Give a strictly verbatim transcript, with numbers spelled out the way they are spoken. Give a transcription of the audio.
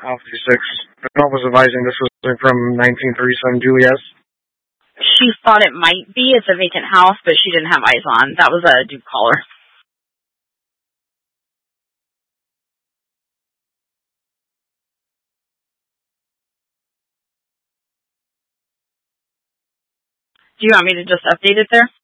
Alpha six. The note was advising this was from nineteen thirty-seven Juliet. She thought it might be. It's a vacant house, but she didn't have eyes on. That was a Duke caller. Do you want me to just update it there?